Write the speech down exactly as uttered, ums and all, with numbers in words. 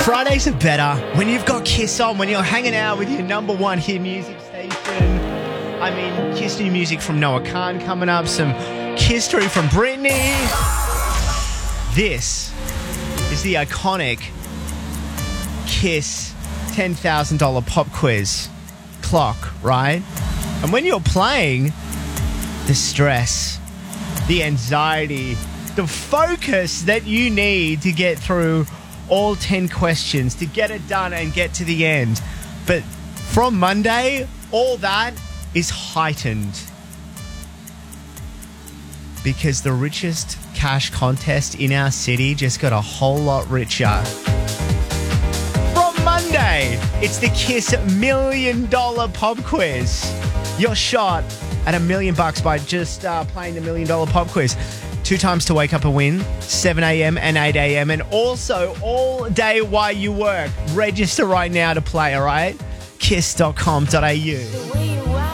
Fridays are better when you've got Kiss on, when you're hanging out with your number one hit music station. I mean, Kiss new music from Noah Khan coming up, some Kiss-tory from Britney. This is the iconic Kiss ten thousand dollars pop quiz clock, right? And when you're playing, the stress, the anxiety, the focus that you need to get through all ten questions, to get it done and get to the end. But from Monday, all that is heightened because the richest cash contest in our city just got a whole lot richer. From Monday, it's the Kiss Million Dollar Pop Quiz. Your shot at a million bucks by just uh, playing the Million Dollar Pop Quiz. Two times to wake up and win, seven a.m. and eight a.m. and also all day while you work. Register right now to play, all right? kiss dot com dot a u.